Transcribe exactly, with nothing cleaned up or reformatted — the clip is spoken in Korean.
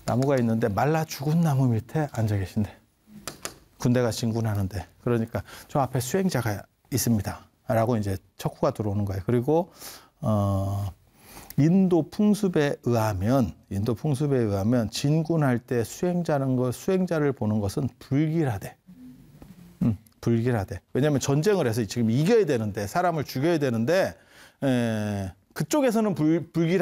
나무가 있는데 말라 죽은 나무 밑에 앉아 계신대. 군대가 진군하는데. 그러니까 저 앞에 수행자가 있습니다. 라고 이제 척후가 들어오는 거예요. 그리고 어, 인도 풍습에 의하면 인도 풍습에 의하면 진군할 때 수행자는 거 수행자를 보는 것은 불길하대. 음, 불길하대. 왜냐하면 전쟁을 해서 지금 이겨야 되는데 사람을 죽여야 되는데 에, 그쪽에서는 불, 불길하